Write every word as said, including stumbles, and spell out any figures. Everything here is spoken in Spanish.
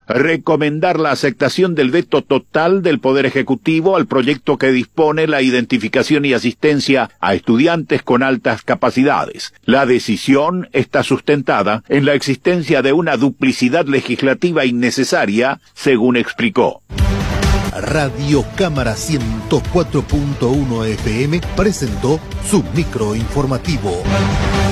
recomendar la aceptación del veto total del Poder Ejecutivo al proyecto que dispone la identificación y asistencia a estudiantes con altas capacidades. La decisión está sustentada en la existencia de una duplicidad legislativa innecesaria, según explicó. Radio Cámara ciento cuatro punto uno F M presentó su micro informativo.